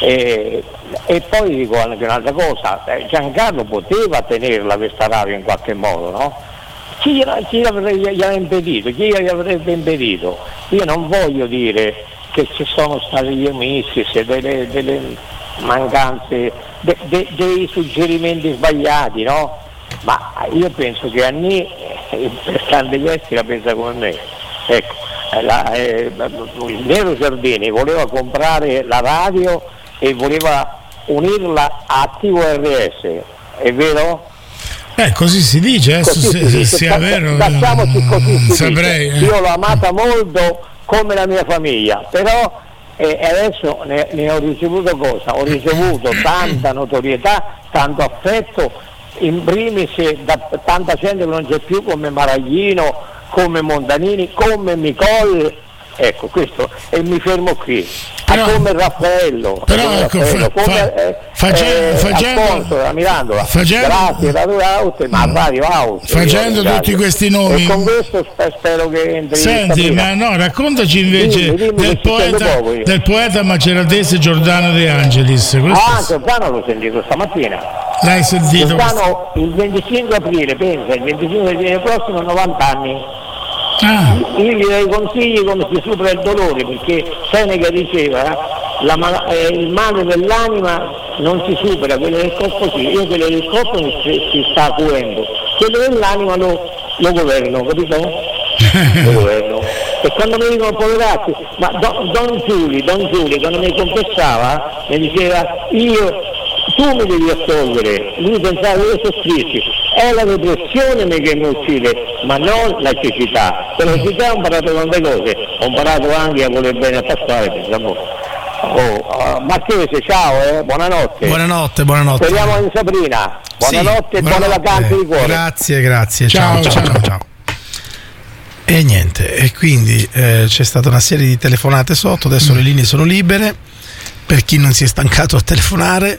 E poi dico anche un'altra cosa, Giancarlo poteva tenerla questa radio in qualche modo, no? Chi gli avrebbe impedito? Chi gli avrebbe impedito? Io non voglio dire che ci sono stati gli omissi, delle mancanze, dei suggerimenti sbagliati, no? Ma io penso che Anni, per tanti versi, la pensa come me. Ecco, il Nero Giardini voleva comprare la radio e voleva unirla a TVRS, è vero? Così si dice, adesso sia vero, così saprei. Io l'ho amata molto come la mia famiglia, però adesso ne ho ricevuto cosa? Ho ricevuto tanta notorietà, tanto affetto, in primis da tanta gente che non c'è più, come Maraglino, come Montanini, come Micol, ecco questo, e mi fermo qui. Come Raffaello, Alfonso da Mirandola, grazie ma Radio House, facendo tutti questi nomi, e con questo spero che entri. Senti, ma no, raccontaci invece del poeta maceratese Giordano De Angelis. Giordano l'ho sentito stamattina. L'hai sentito? Giordano il 25 aprile, pensa, il 25 aprile prossimo 90 anni. Io gli dai consigli come si supera il dolore, perché Seneca diceva il male dell'anima non si supera, quello del corpo sì, io quello del corpo si sta acuendo, quello dell'anima lo governo, capito? Lo governo. E quando mi dicono poveracci, ma Don Giuli quando mi confessava mi diceva tu mi devi assolvere, lui pensava che io soffrissi, è la depressione che mi uccide, ma non la cecità. Per la cecità ho imparato tante cose, ho imparato anche a voler bene a Pasquale, pensavo. Marchese, ciao, buonanotte. Buonanotte. Speriamo in Sabrina. Buonanotte e buone vacanze di cuore. Grazie. Ciao. E niente, e quindi c'è stata una serie di telefonate sotto, adesso le linee sono libere. Per chi non si è stancato a telefonare,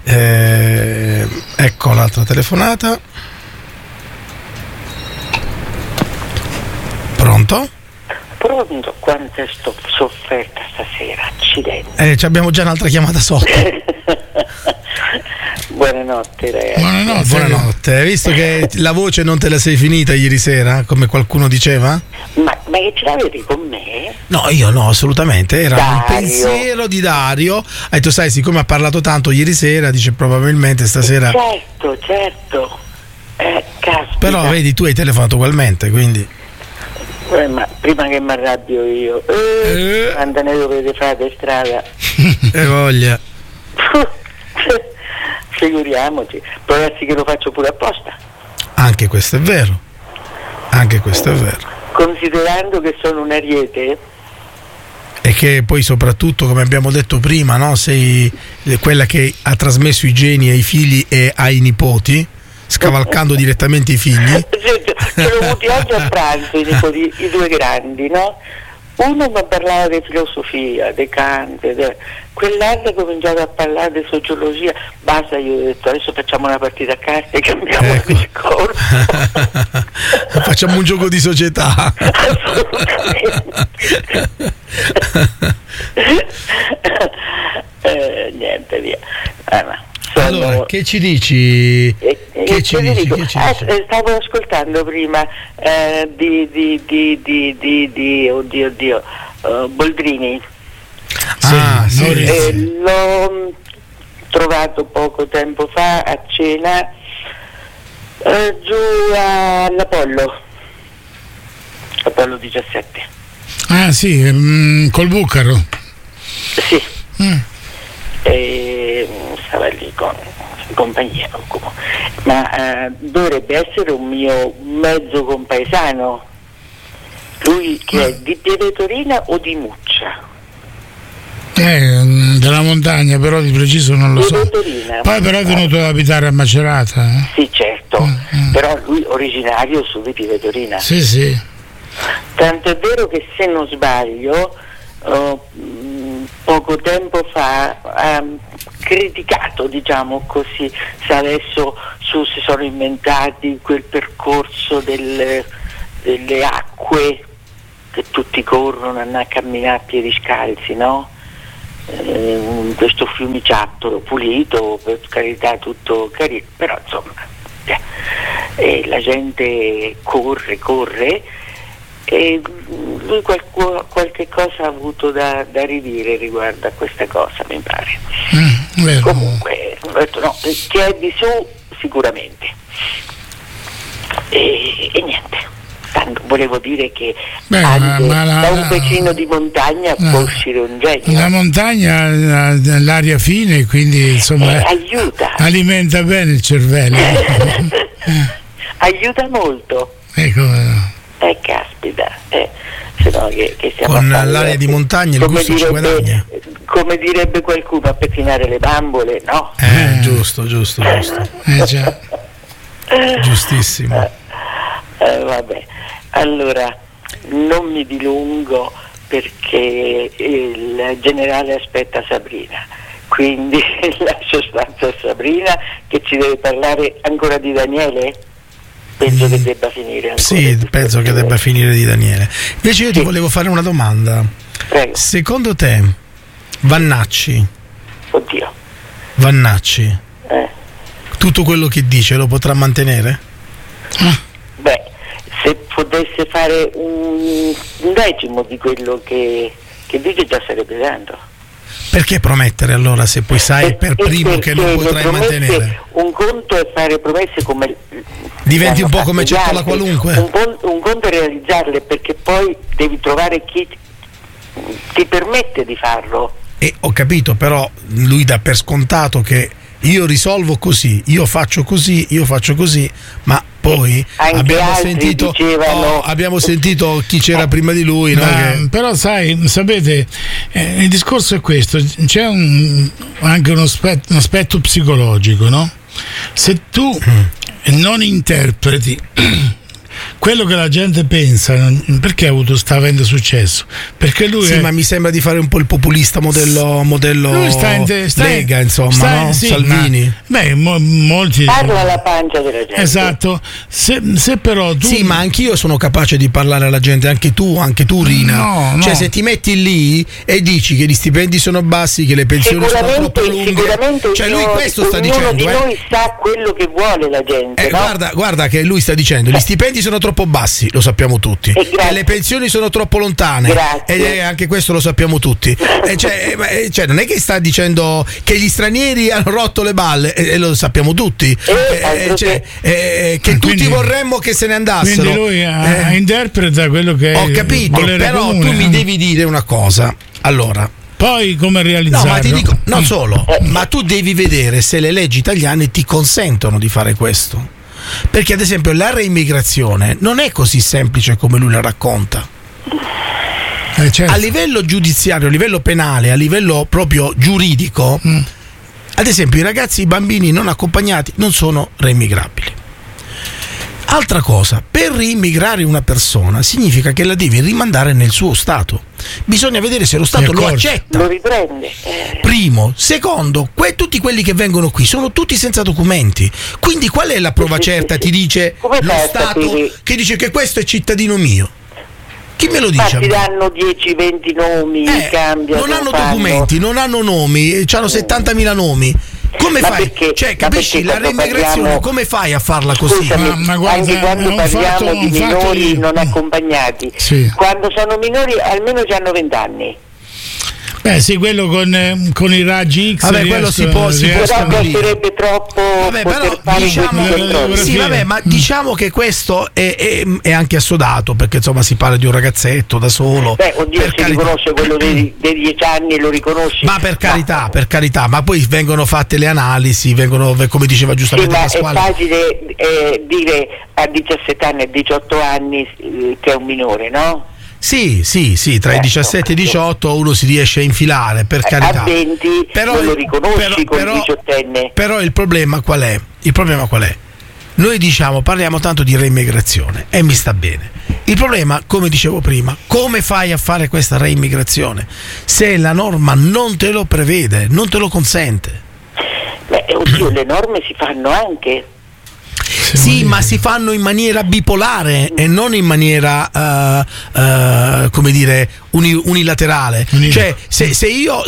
ecco l'altra telefonata. Pronto? Quanto è sofferta stasera, accidenti. Abbiamo già un'altra chiamata sotto. Buonanotte ragazzi. Buonanotte. Hai visto che la voce non te la sei finita ieri sera, come qualcuno diceva? Ma che ce l'avevi con me? No, io no, assolutamente. Era Dario. Un pensiero di Dario. Ha detto, sai, siccome ha parlato tanto ieri sera, dice probabilmente stasera. Certo. Caspita. Però vedi, tu hai telefonato ugualmente, quindi. Ma prima che mi arrabbio io, quando ne dovete fare strada. Voglia. Figuriamoci, può darsi che lo faccio pure apposta. Anche questo è vero. Considerando che sono un ariete. E che poi soprattutto, come abbiamo detto prima, no? Sei quella che ha trasmesso i geni ai figli e ai nipoti, scavalcando direttamente i figli. Ce l'ho avuti oggi a pranzo i due grandi, no? Uno mi ha parlato di filosofia, di Kant, quell'altro ha cominciato a parlare di sociologia. Basta, io ho detto adesso facciamo una partita a carte e cambiamo il discorso. Facciamo un gioco di società. Niente, via. Allora, che ci dici? Stavo ascoltando prima Boldrini. Sì. L'ho trovato poco tempo fa a cena giù all'Apollo 17. Col Bucaro. Sì. E stava lì con compagnia, ma dovrebbe essere un mio mezzo compaesano, lui che è di Pieve Torina o di Muccia? Della montagna, però di preciso non lo so. Torina, poi però è venuto ad abitare a Macerata. Sì, certo, però lui originario su di Pieve Torina. Sì. Tanto è vero che, se non sbaglio, poco tempo fa ha criticato, diciamo così, se adesso si sono inventati quel percorso delle acque che tutti corrono a camminare a piedi scalzi, no? questo fiumiciattolo pulito, per carità, tutto carino, però insomma la gente corre e lui qualche cosa ha avuto da ridire riguardo a questa cosa, mi pare. Comunque ho detto no, che è di su sicuramente e niente. Volevo dire che da un pecino di montagna può uscire un genio. La montagna ha l'aria fine, quindi insomma aiuta, alimenta bene il cervello. Aiuta molto. Caspita, sennò che siamo con l'aria di montagna il gusto ci guadagna. Come direbbe qualcuno, a pettinare le bambole, no? Giusto. Già. Giustissimo. Vabbè, allora non mi dilungo perché il generale aspetta Sabrina, quindi lascio spazio a Sabrina che ci deve parlare ancora di Daniele. Penso che debba finire ancora. Sì, penso che debba finire di Daniele. Invece io ti volevo fare una domanda. Prego. Secondo te Vannacci tutto quello che dice lo potrà mantenere? Beh, se potesse fare un decimo di quello che dice già sarebbe tanto. Perché promettere allora se poi sai per primo che non potrai mantenere? Un conto è fare promesse come diventi un po' come Cettola qualunque. Un conto è realizzarle, perché poi devi trovare chi ti permette di farlo. E ho capito, però lui dà per scontato che io risolvo così, io faccio così, ma poi abbiamo sentito chi c'era prima di lui, no? Però sapete, il discorso è questo, c'è anche un aspetto psicologico, no? Se tu non interpreti quello che la gente pensa, perché sta avendo successo? Perché lui ma mi sembra di fare un po' il populista modello Lega, insomma, no? Sì, Salvini. Molti parla alla pancia della gente. Esatto. Se però tu sì, ma anch'io sono capace di parlare alla gente, anche tu Rina. No. Cioè se ti metti lì e dici che gli stipendi sono bassi, che le pensioni sono troppo lunghe, sicuramente cioè lui questo sta dicendo. Ognuno di noi sa quello che vuole la gente, no? Guarda che lui sta dicendo gli stipendi sono troppo bassi, lo sappiamo tutti, e le pensioni sono troppo lontane, e anche questo lo sappiamo tutti. Cioè non è che sta dicendo che gli stranieri hanno rotto le balle, e lo sappiamo tutti, che tutti vorremmo che se ne andassero. Quindi lui interpreta quello che ho capito, però comune, tu mi devi dire una cosa, allora. Poi come realizzarlo? No, ma ti dico, non solo, ma tu devi vedere se le leggi italiane ti consentono di fare questo. Perché ad esempio la reimmigrazione non è così semplice come lui la racconta. Certo. A livello giudiziario, a livello penale, a livello proprio giuridico, ad esempio i bambini non accompagnati non sono reimmigrabili. Altra cosa, per reimmigrare una persona significa che la devi rimandare nel suo stato. Bisogna vedere se lo Stato lo accetta. Lo riprende. Primo. Secondo, tutti quelli che vengono qui sono tutti senza documenti. Quindi qual è la prova certa? Ti dice lo Stato che dice che questo è cittadino mio. Chi me lo dice? Ma ti danno 10-20 nomi, cambiano. Non hanno documenti, non hanno nomi, hanno 70.000 nomi. Come fai? Capisci? La reimmigrazione come fai a farla così? Scusami, ma guarda, anche quando parliamo di minori non accompagnati, quando sono minori almeno già hanno 20 anni. Sì, quello con i raggi X. Vabbè, quello si può costerebbe troppo. Vabbè, però diciamo che questo è anche assodato, perché insomma si parla di un ragazzetto da solo. Si riconosce quello dei 10 anni, lo riconosci. Ma per carità, ma poi vengono fatte le analisi, come diceva giustamente Pasquale. È facile dire a 17 anni e 18 anni che è un minore, no? Sì, tra i 17 e i 18 uno si riesce a infilare, per carità. A 20 non lo riconosci come 18enne. Però il problema qual è? Noi parliamo tanto di reimmigrazione e mi sta bene. Il problema, come dicevo prima, come fai a fare questa reimmigrazione se la norma non te lo prevede, non te lo consente? Le norme si fanno anche. Sì, ma si fanno in maniera bipolare e non in maniera come dire unilaterale. Cioè se io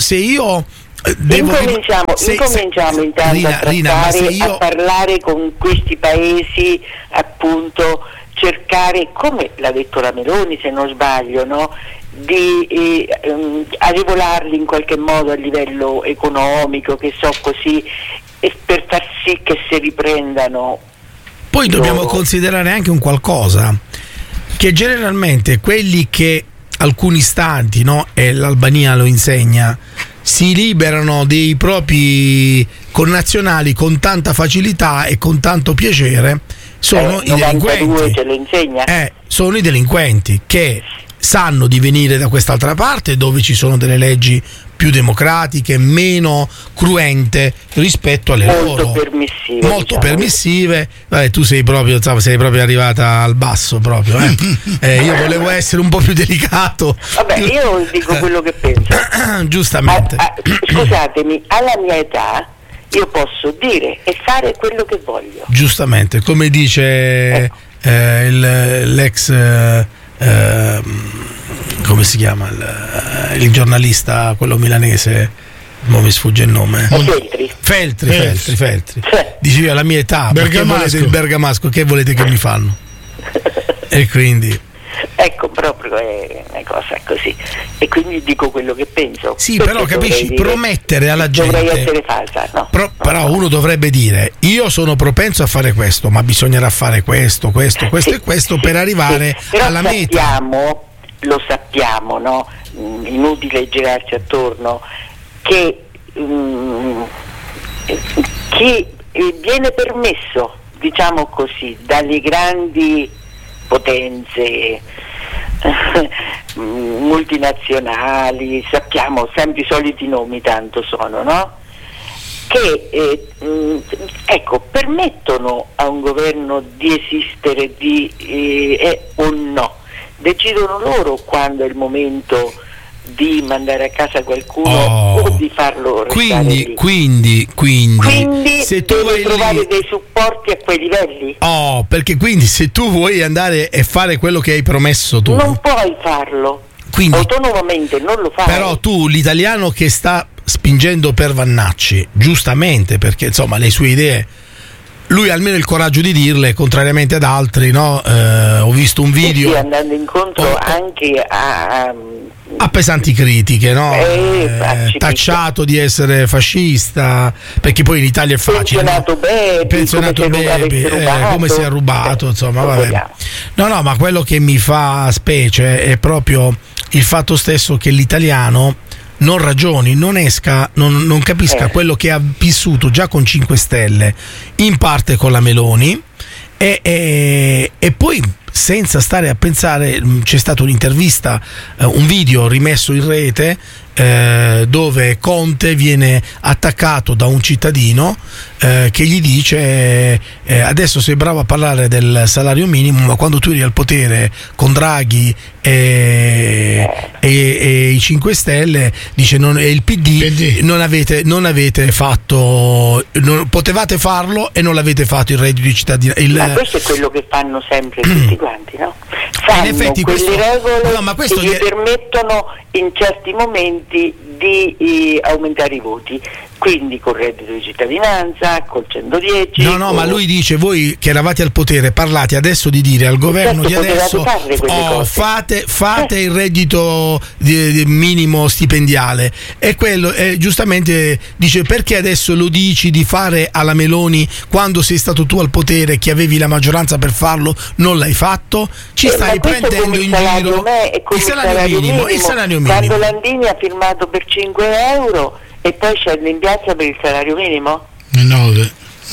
incominciamo intanto a parlare con questi paesi, appunto, cercare, come l'ha detto la Meloni se non sbaglio, no? Di agevolarli in qualche modo a livello economico, che so così, e per far sì che si riprendano. Poi dobbiamo considerare anche un qualcosa, che generalmente quelli che alcuni stati, no, e l'Albania lo insegna, si liberano dei propri connazionali con tanta facilità e con tanto piacere, sono i delinquenti. Ce lo insegna. Sono i delinquenti che sanno di venire da quest'altra parte, dove ci sono delle leggi più democratiche, meno cruente rispetto alle molto permissive. Vabbè, tu sei proprio arrivata al basso proprio. Io volevo essere un po' più delicato. Vabbè, io dico quello che penso. Giustamente. Scusatemi, alla mia età io posso dire e fare quello che voglio. Giustamente, come dice l'ex come si chiama il giornalista, quello milanese, non mi sfugge il nome. Feltri. Dice, io alla mia età, Bergamasco, che volete che mi fanno? E quindi ecco, proprio è una cosa così, e quindi dico quello che penso. Sì, però capisci, promettere alla gente dovrei essere falsa, no? Però uno dovrebbe dire: io sono propenso a fare questo, ma bisognerà fare questo e questo per arrivare alla meta. Lo sappiamo, no? Inutile girarci attorno, che chi viene permesso, diciamo così, dalle grandi potenze multinazionali, sappiamo sempre i soliti nomi, tanto sono, no? Che permettono a un governo di esistere o no. Decidono loro quando è il momento di mandare a casa qualcuno o di farlo restare lì. Quindi se tu vuoi trovare dei supporti a quei livelli. Perché quindi se tu vuoi andare e fare quello che hai promesso tu, non puoi farlo. Quindi, autonomamente non lo fai. Però tu, l'italiano che sta spingendo per Vannacci, giustamente, perché insomma le sue idee, lui ha almeno il coraggio di dirle, contrariamente ad altri, no? Ho visto un video. Sì, andando incontro anche a pesanti critiche, no? Tacciato di essere fascista, perché poi in Italia è facile. Pensionato baby, come si è rubato, insomma, vabbè. No, ma quello che mi fa specie è proprio il fatto stesso che l'italiano non ragioni, non capisca quello che ha vissuto già con 5 Stelle, in parte con la Meloni, e poi senza stare a pensare, c'è stata un'intervista, un video rimesso in rete dove Conte viene attaccato da un cittadino che gli dice adesso sei bravo a parlare del salario minimo, ma quando tu eri al potere con Draghi e i 5 Stelle, dice, e il PD. Non avete fatto, potevate farlo e non l'avete fatto il reddito di cittadinanza. Ma questo è quello che fanno sempre tutti quanti, no? Fanno in effetti quelle regole che gli permettono in certi momenti di aumentare i voti, quindi col reddito di cittadinanza, col 110. No, ma lui dice: voi che eravate al potere parlate adesso di dire al governo di adesso fate il reddito minimo stipendiale, e quello giustamente dice: perché adesso lo dici di fare alla Meloni quando sei stato tu al potere, che avevi la maggioranza per farlo, non l'hai fatto? Ci stai prendendo in giro il salario minimo. Quando Landini ha firmato per 5 euro e poi scende in piazza per il salario minimo? 9.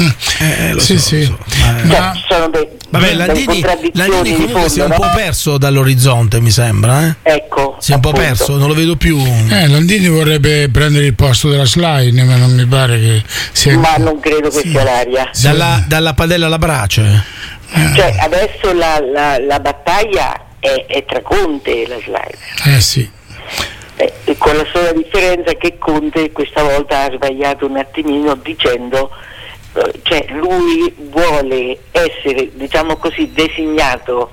Vabbè, Landini comunque si è un po' perso dall'orizzonte, mi sembra. Ecco, si è un po' perso, non lo vedo più. Landini vorrebbe prendere il posto della Slime, ma non mi pare che sia. Ma non credo che sia l'aria. Dalla padella alla brace. Cioè, adesso la battaglia è tra Conte e la Slime. Sì. Con la sola differenza che Conte questa volta ha sbagliato un attimino dicendo cioè lui vuole essere, diciamo così, designato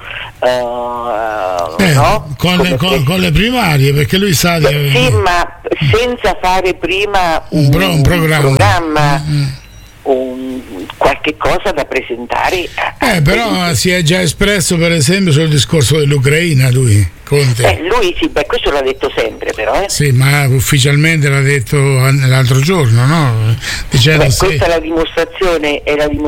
no? con le primarie, perché lui sa sì, ma senza fare prima un programma. Qualche cosa da presentare però si è già espresso, per esempio, sul discorso dell'Ucraina lui, Conte. Lui sì, questo l'ha detto sempre, però sì, ma ufficialmente l'ha detto l'altro giorno, no? Dicendo questa è la dimostrazione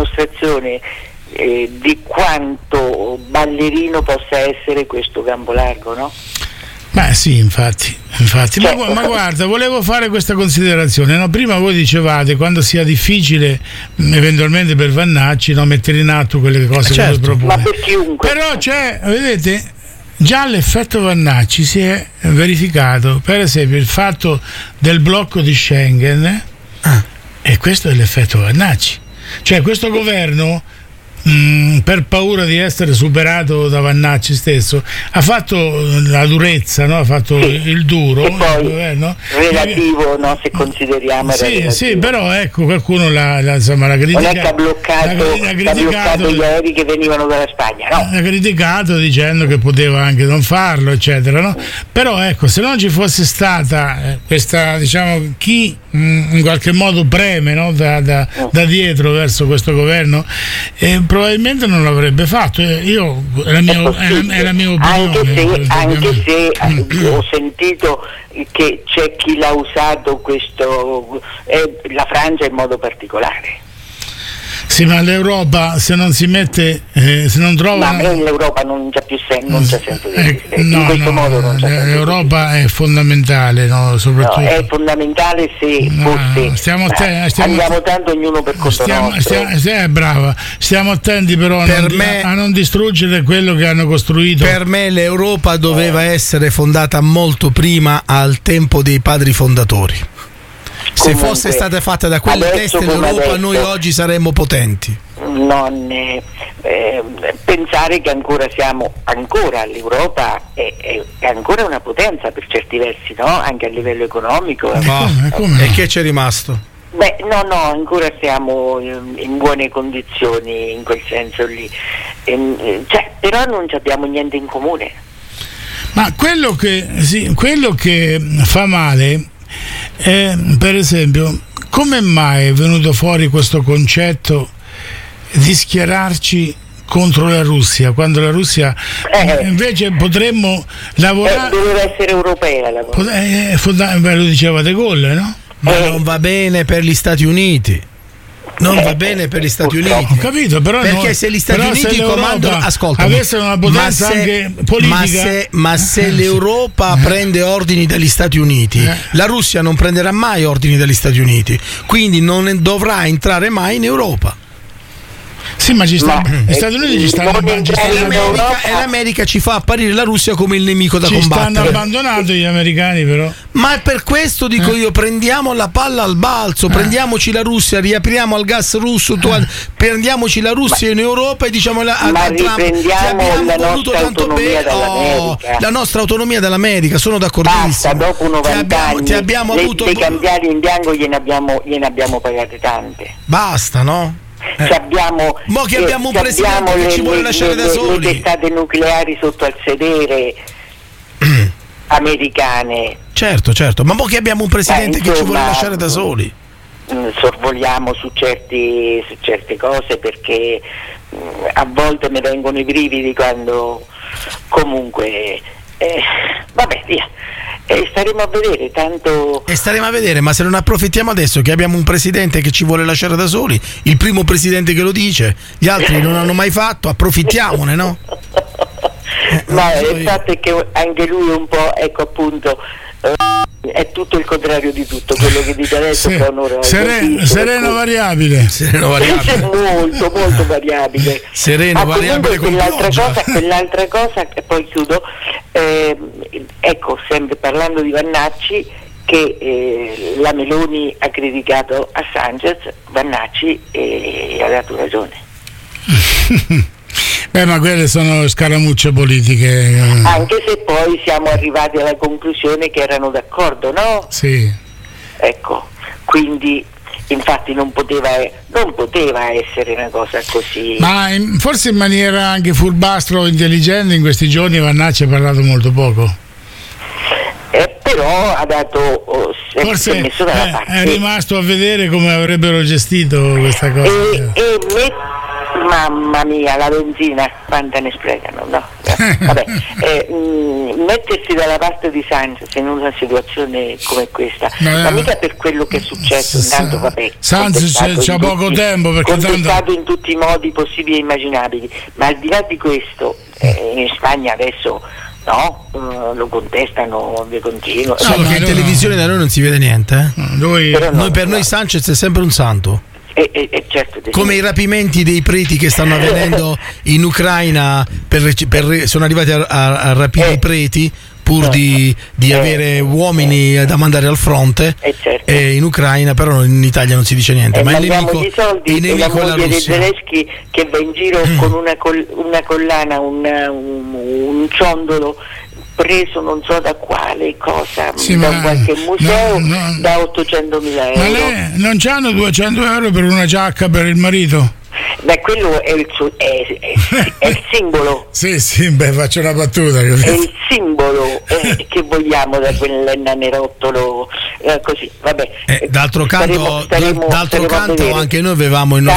di quanto ballerino possa essere questo campo largo, no? Beh sì, infatti. Ma guarda, volevo fare questa considerazione, no? Prima voi dicevate quando sia difficile eventualmente per Vannacci, no, mettere in atto quelle cose che lui propone. Ma per chiunque. Però vedete, già l'effetto Vannacci si è verificato, per esempio il fatto del blocco di Schengen, e questo è l'effetto Vannacci. Cioè questo governo, per paura di essere superato da Vannacci stesso, ha fatto la durezza, no? Ha fatto il duro, e poi il governo relativo, no? Se consideriamo sì, però ecco, qualcuno l'ha criticato. Non è che ha bloccato gli aerei che venivano dalla Spagna, no? L'ha criticato dicendo che poteva anche non farlo, eccetera, no? Però ecco, se non ci fosse stata questa, diciamo, chi in qualche modo preme, no? da dietro verso questo governo, probabilmente non l'avrebbe fatto. Io è la mia opinione. Anche se ho sentito che c'è chi l'ha usato la Francia in modo particolare. Sì, ma l'Europa se non si mette, se non trova. Ma l'Europa non c'ha più senso di esistere. In questo modo non c'è senso. L'Europa è fondamentale, no? Soprattutto. No, è fondamentale se fosse. Andiamo tanto ognuno per conto nostro. Brava. Stiamo attenti però a non distruggere quello che hanno costruito. Per me l'Europa doveva essere fondata molto prima, al tempo dei padri fondatori. Se fosse stata fatta da quelle teste l'Europa, noi oggi saremmo potenti. Pensare che ancora l'Europa è ancora una potenza per certi versi, no? Anche a livello economico. E che c'è rimasto? No, ancora siamo in buone condizioni in quel senso lì. Però non abbiamo niente in comune. Ma quello che fa male è, per esempio, come mai è venuto fuori questo concetto di schierarci contro la Russia, quando la Russia invece potremmo lavorare. Doveva essere europea la cosa. Lo diceva De Gaulle, no? Ma non va bene per gli Stati Uniti. Non va bene per gli Stati Uniti. Ho capito, però perché se gli Stati Uniti comandano, ascolta, avessero una potenza anche politica, ma se l'Europa prende ordini dagli Stati Uniti, la Russia non prenderà mai ordini dagli Stati Uniti, quindi non dovrà entrare mai in Europa. Sì, ma gli Stati Uniti ci stanno e l'America ci fa apparire la Russia come il nemico da combattere. Ci stanno abbandonando gli americani, però. Ma per questo dico io, prendiamo la palla al balzo, prendiamoci la Russia, riapriamo al gas russo, prendiamoci la Russia in Europa e diciamo a Trump ti abbiamo voluto tanto bene. La nostra autonomia dall'America, sono d'accordissimo. Basta, dopo 90 anni ti abbiamo avuto le cambiali in bianco gliene abbiamo pagate tante. Basta, no? Abbiamo un presidente che ci vuole lasciare da soli. Le testate nucleari sotto al sedere americane. Certo, ma che abbiamo un presidente che ci vuole lasciare da soli. Sorvoliamo su certe cose, perché a volte mi vengono i brividi quando comunque vabbè, via. Staremo a vedere, tanto. E staremo a vedere, ma se non approfittiamo adesso che abbiamo un presidente che ci vuole lasciare da soli, il primo presidente che lo dice, gli altri non hanno mai fatto, approfittiamone, no? Ma il fatto è che anche lui un po', ecco appunto, è tutto il contrario di tutto quello che dice adesso. Sereno variabile. Molto variabile. Sereno variabile. Quell'altra cosa, e poi chiudo, ecco, sempre parlando di Vannacci, che la Meloni ha criticato a Sanchez, Vannacci ha dato ragione. Ma quelle sono scaramucce politiche. Anche se poi siamo arrivati alla conclusione che erano d'accordo, no? Sì. Ecco, quindi infatti non poteva essere una cosa così. Ma forse in maniera anche furbastro o intelligente in questi giorni Vannacci ha parlato molto poco. Però ha dato forse si è messo dalla parte. È rimasto a vedere come avrebbero gestito questa cosa. Mamma mia, la benzina quanta ne sprecano, no? Vabbè, mettersi dalla parte di Sanchez in una situazione come questa, ma mica per quello che è successo, intanto vabbè, Sanchez c'ha poco tempo, perché contestato in tutti i modi possibili e immaginabili, ma al di là di questo in Spagna adesso lo contestano di continuo. Solo che in televisione da noi non si vede niente. Per noi Sanchez è sempre un santo. Certo, come i rapimenti dei preti che stanno avvenendo in Ucraina, sono arrivati a rapire i preti pur di avere uomini da mandare al fronte, certo. In Ucraina, però in Italia non si dice niente. Ma il nemico e la moglie di Zelensky che va in giro con una collana, un ciondolo preso non so da quale cosa, da qualche museo, da 800.000 euro. Ma lei non c'hanno 200 euro per una giacca per il marito? Beh, quello è il simbolo. Sì, faccio una battuta. È il simbolo che vogliamo da quel nanerottolo, così, vabbè. D'altro canto anche noi avevamo il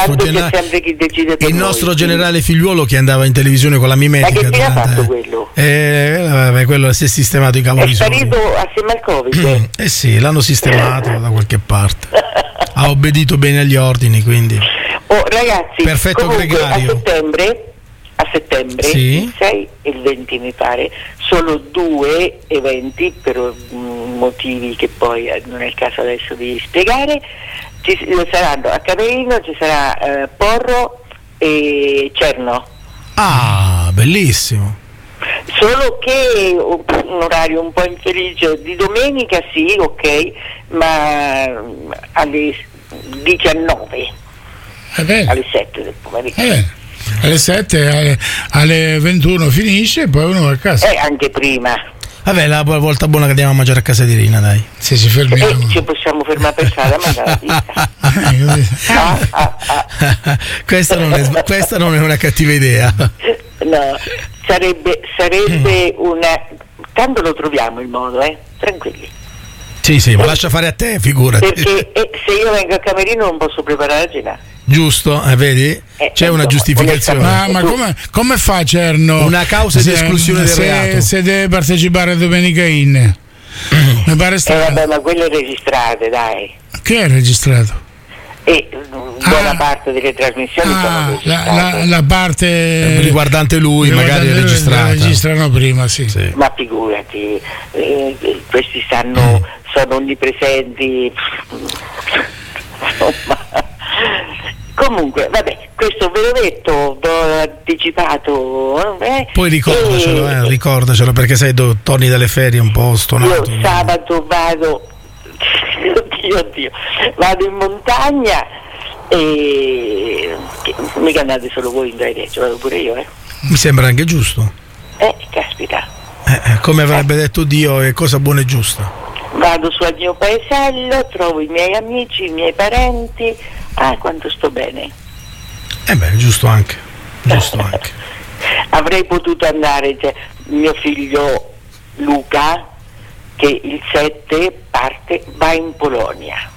nostro generale figliuolo che andava in televisione con la mimetica. Ma che ha fatto quello? Quello si è sistemato i cavoli. È sparito assieme al Covid. Sì, l'hanno sistemato da qualche parte. Ha obbedito bene agli ordini, quindi. Ragazzi, perfetto, comunque, gregario. a settembre sì. Il 6 e il 20 mi pare, sono 2 eventi per motivi che poi non è il caso adesso di spiegare. Ci saranno a Camerino, ci sarà Porro e Cerno. Ah, bellissimo. Solo che un orario un po' infelice di domenica, sì, ok, ma alle 19. Alle 7 del pomeriggio. Alle 7, alle 21 finisce e poi uno va a casa. Anche prima. Vabbè, la volta buona che andiamo a mangiare a casa di Rina, dai. Se ci fermiamo. Ci possiamo fermare per strada a mangiare la pizza. Questa non è una cattiva idea. No, sarebbe una... Tanto lo troviamo il modo, tranquilli. Sì, ma lascia fare a te, figurati. Perché se io vengo a Camerino non posso preparare la cena. Giusto, vedi? C'è una giustificazione. Ma come fa Cerno? Una causa di esclusione del reato. Se deve partecipare a Domenica In. Mi pare strano. Vabbè, ma quelle registrate, dai. Che è registrato? Buona parte delle trasmissioni sono registrate. La parte riguardante lui magari è registrata. La registrano prima, sì. Ma figurati, questi sono onnipresenti. Comunque, vabbè, questo ve l'ho detto, l'ho anticipato. Poi ricordacelo perché sai, torni dalle ferie un po' stonato. Io sabato vado in montagna e mica andate solo voi in Viareggio, vado pure io. Mi sembra anche giusto. Caspita. Come avrebbe detto Dio, è cosa buona e giusta. Vado su al mio paesello, trovo i miei amici, i miei parenti. Quanto sto bene. Giusto anche. Avrei potuto andare, mio figlio Luca, che il 7 va in Polonia.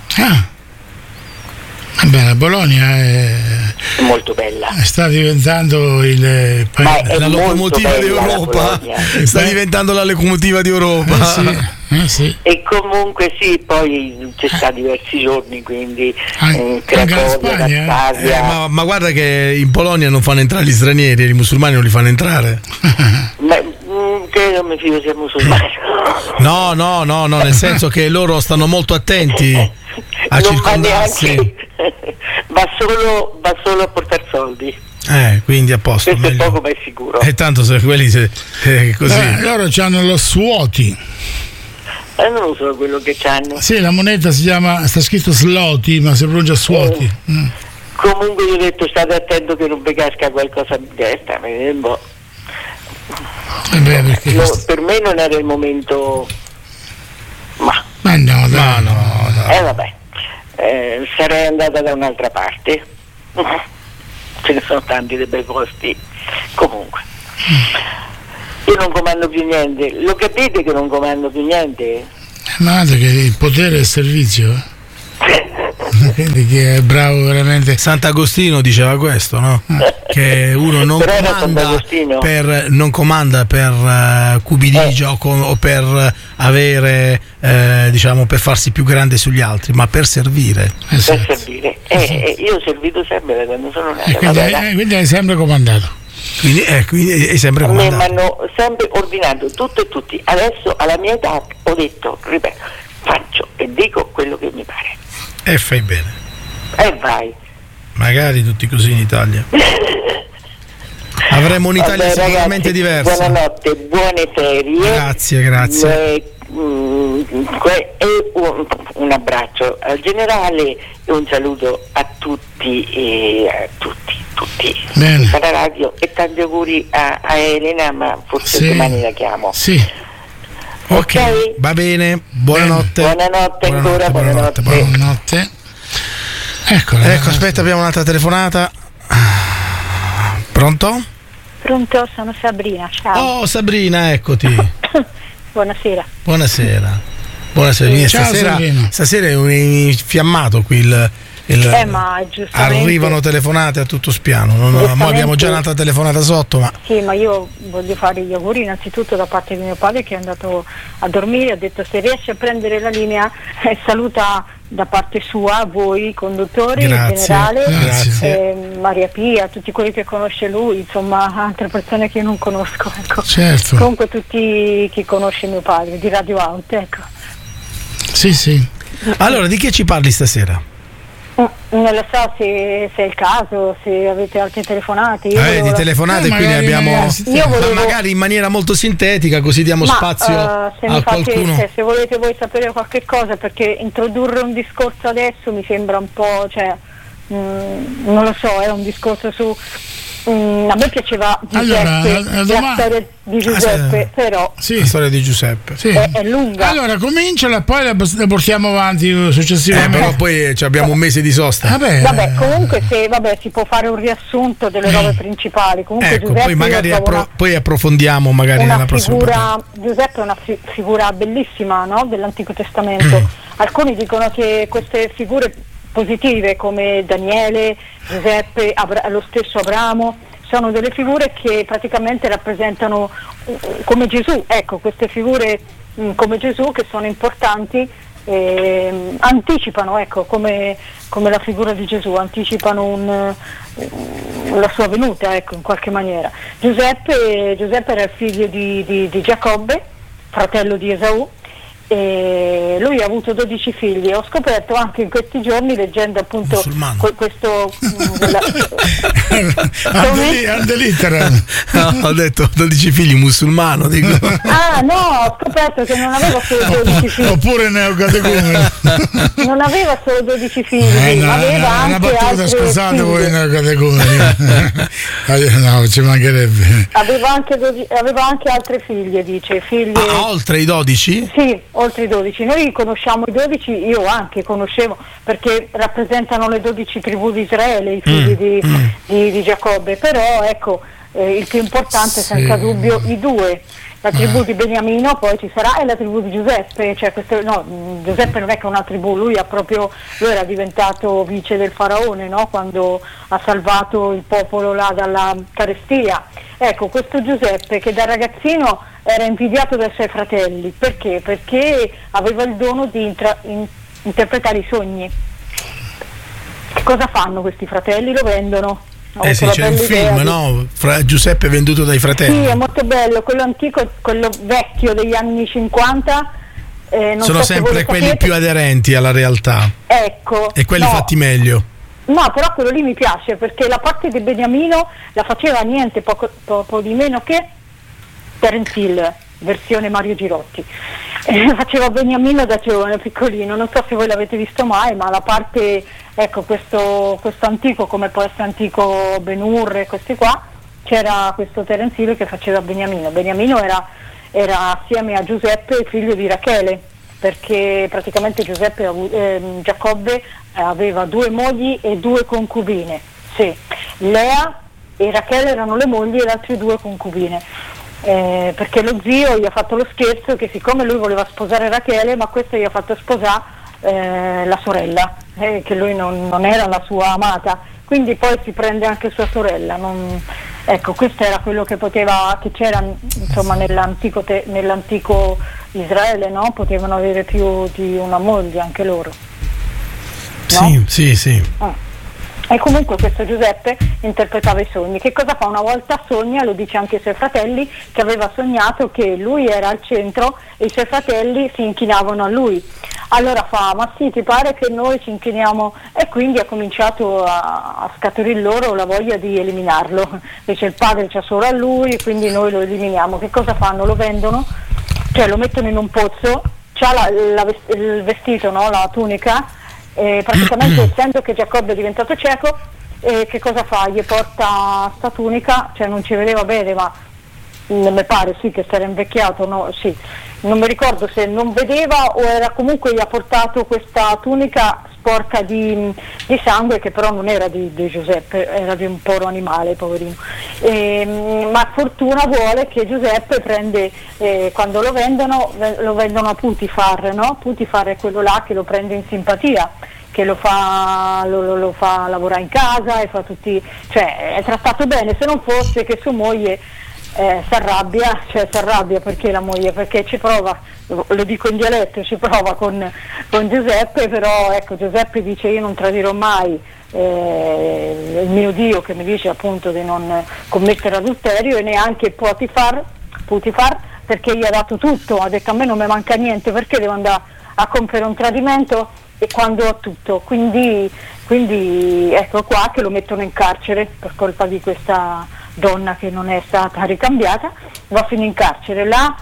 La Polonia è molto bella. Sta diventando la locomotiva d'Europa. Sta diventando la locomotiva d'Europa. Sì. E comunque poi c'è sta diversi giorni, quindi Cracovia, Varsavia. Ma guarda che in Polonia non fanno entrare gli stranieri, i musulmani non li fanno entrare. Che non mi fido sia musulmano. No, nel senso che loro stanno molto attenti a circondarsi. Va solo a portare soldi. Quindi a posto. Questo è poco ma è sicuro. E tanto se quelli così. Loro hanno lo Swoti. Non lo so quello che c'hanno. Sì, la moneta sta scritto Sloti, ma si pronuncia Swoti. Comunque io ho detto state attento che non vi casca qualcosa in testa. Per me non era il momento. Ma no. Vabbè. sarei andata da un'altra parte. Ce ne sono tanti dei bei posti. Comunque io non comando più niente, lo capite che non comando più niente? Ma che il potere è il servizio, quindi che è bravo veramente. Sant'Agostino diceva questo, no? Che uno non comanda per cupidigia o per avere diciamo per farsi più grande sugli altri, ma per servire. Per servire. Io ho servito sempre da quando sono nata. Quindi hai sempre comandato. Quindi è sempre comandato. Mi hanno sempre ordinato tutto e tutti. Adesso alla mia età ho detto, ripeto, faccio e dico quello che mi pare. E fai bene. E vai. Magari tutti così in Italia. Avremo un'Italia sicuramente diversa. Buonanotte, buone ferie. Grazie. Un abbraccio al generale e un saluto a tutti Bene. alla radio, e tanti auguri a Elena, ma forse domani la chiamo. Sì. Ok, va bene. Buonanotte. Buonanotte. Ecco, aspetta, abbiamo un'altra telefonata. Pronto? Pronto, sono Sabrina, ciao. Oh Sabrina, eccoti. Buonasera. Stasera è un infiammato qui ma giustamente arrivano telefonate a tutto spiano. Ma abbiamo già un'altra telefonata sotto, ma sì, ma io voglio fare gli auguri innanzitutto da parte di mio padre, che è andato a dormire. Ha detto se riesce a prendere la linea, saluta da parte sua voi conduttori, in generale, Maria Pia, tutti quelli che conosce lui, insomma altre persone che io non conosco, ecco. Certo. Comunque tutti chi conosce mio padre di Radio Out, ecco. Sì. Allora, di che ci parli stasera? Non lo so se è il caso, se avete altre telefonate. Di telefonate qui ne abbiamo, ma magari in maniera molto sintetica, così diamo spazio a qualcuno. Se volete voi sapere qualche cosa, perché introdurre un discorso adesso mi sembra un po', non lo so, è un discorso su. A me piaceva Giuseppe, la storia di Giuseppe, però la storia di Giuseppe è lunga. Allora cominciala e poi la portiamo avanti successivamente. Però poi abbiamo un mese di sosta. Vabbè, comunque si può fare un riassunto delle robe principali. Comunque Giuseppe, poi magari poi approfondiamo magari nella prossima puntata. Giuseppe è una figura bellissima, no? Dell'Antico Testamento. Alcuni dicono che queste figure positive come Daniele, Giuseppe, lo stesso Abramo, sono delle figure che praticamente rappresentano come Gesù, ecco, queste figure come Gesù che sono importanti, anticipano, ecco, come la figura di Gesù, anticipano la sua venuta, ecco, in qualche maniera. Giuseppe era il figlio di Giacobbe, fratello di Esaù, e lui ha avuto 12 figli. Ho scoperto anche in questi giorni, leggendo appunto questo ho detto 12 figli musulmano, dico. Ho scoperto che non aveva solo 12 figli, oppure neocatecumeno. Non aveva solo 12 figli, ma aveva anche altri scusate figli. Voi neocatecumeni. No, ci mancherebbe. Aveva anche altre figlie, dice, oltre i 12? Sì, oltre i 12. Noi conosciamo i 12, io anche conoscevo, perché rappresentano le 12 tribù di Israele, i figli di Giacobbe, però ecco, il più importante senza dubbio i due, la tribù di Beniamino poi ci sarà, e la tribù di Giuseppe, Giuseppe non è che una tribù, lui era diventato vice del faraone, no? Quando ha salvato il popolo là dalla carestia. Ecco, questo Giuseppe che da ragazzino era invidiato dai suoi fratelli, perché? Perché aveva il dono di interpretare i sogni. Che cosa fanno questi fratelli? Lo vendono. C'è un film, no? Giuseppe venduto dai fratelli. Sì, è molto bello, quello antico, quello vecchio degli anni 50. Sono sempre quelli più aderenti alla realtà. Ecco. E quelli fatti meglio. No, però quello lì mi piace, perché la parte di Beniamino la faceva niente poco di meno che Terence Hill, versione Mario Girotti. Faceva Beniamino da giovane, piccolino, non so se voi l'avete visto mai, ma la parte, ecco, questo antico, come può essere antico Ben-Hur e questi qua, c'era questo Terence Hill che faceva Beniamino. Beniamino era assieme a Giuseppe figlio di Rachele, perché praticamente Giacobbe aveva 2 mogli e 2 concubine, sì. Lea e Rachele erano le mogli e le altre 2 concubine, perché lo zio gli ha fatto lo scherzo che siccome lui voleva sposare Rachele, ma questo gli ha fatto sposare la sorella, che lui non era la sua amata, quindi poi si prende anche sua sorella. Ecco, questo era quello che c'era insomma nell'antico Israele, no? Potevano avere più di una moglie anche loro, no? Sì. E comunque questo Giuseppe interpretava i sogni. Che cosa fa? Una volta sogna, lo dice anche ai suoi fratelli, che aveva sognato che lui era al centro e i suoi fratelli si inchinavano a lui. Allora fa, ma sì, ti pare che noi ci inchiniamo? E quindi ha cominciato a scaturire loro la voglia di eliminarlo. Dice il padre c'ha solo a lui, quindi noi lo eliminiamo. Che cosa fanno? Lo vendono, cioè lo mettono in un pozzo, c'ha il vestito, no? La tunica, praticamente essendo che Giacobbe è diventato cieco, che cosa fa? Gli porta sta tunica, cioè non ci vedeva bene, ma mi pare sì che si era invecchiato, no? Sì. Non mi ricordo se non vedeva o era, comunque gli ha portato questa tunica sporca di sangue, che però non era di Giuseppe, era di un povero animale, poverino. Ma fortuna vuole che Giuseppe prende, quando lo vendono a Putifar, no? Putifar è quello là che lo prende in simpatia, che lo fa lavorare in casa e fa tutti, cioè è trattato bene, se non fosse che sua moglie si arrabbia perché la moglie, perché ci prova, lo dico in dialetto, ci prova con Giuseppe, però ecco, Giuseppe dice io non tradirò mai il mio Dio che mi dice appunto di non commettere adulterio, e neanche Putifar, perché gli ha dato tutto, ha detto a me non mi manca niente, perché devo andare a compiere un tradimento e quando ho tutto, quindi ecco qua che lo mettono in carcere per colpa di questa donna che non è stata ricambiata, va a finire in carcere. Là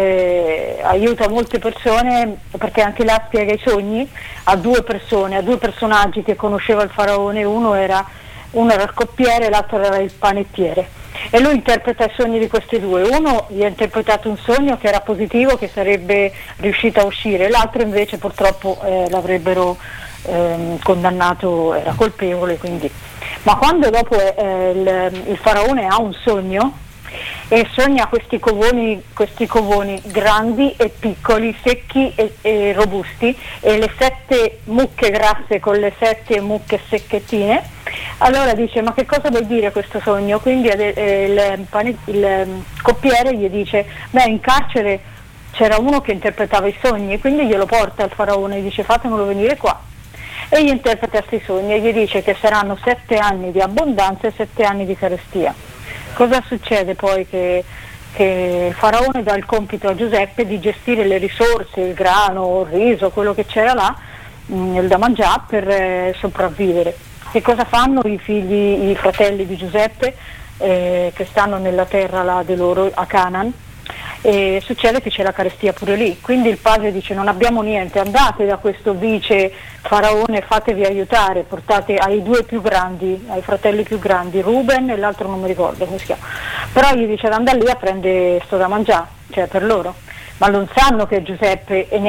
aiuta molte persone, perché anche là spiega i sogni a 2 personaggi che conosceva il faraone, uno era il coppiere e l'altro era il panettiere, e lui interpreta i sogni di questi 2. Uno gli ha interpretato un sogno che era positivo, che sarebbe riuscito a uscire, l'altro invece purtroppo l'avrebbero condannato, era colpevole, quindi. Ma quando dopo il faraone ha un sogno e sogna questi covoni grandi e piccoli, secchi e robusti, e le 7 mucche grasse con le 7 mucche secchettine, allora dice ma che cosa vuol dire questo sogno? Quindi il coppiere gli dice beh, in carcere c'era uno che interpretava i sogni, quindi glielo porta al faraone e dice fatemelo venire qua, e gli interpreta questi sogni e gli dice che saranno 7 anni di abbondanza e 7 anni di carestia. Cosa succede poi? Che il faraone dà il compito a Giuseppe di gestire le risorse, il grano, il riso, quello che c'era là, il da mangiare per sopravvivere. Che cosa fanno i fratelli di Giuseppe che stanno nella terra là di loro, a Canaan? E succede che c'è la carestia pure lì, quindi il padre dice non abbiamo niente, andate da questo vice faraone, fatevi aiutare, portate ai 2 più grandi, ai fratelli più grandi, Ruben e l'altro non mi ricordo come si chiama, però gli dice andare lì a prendere sto da mangiare, cioè per loro, ma non sanno che Giuseppe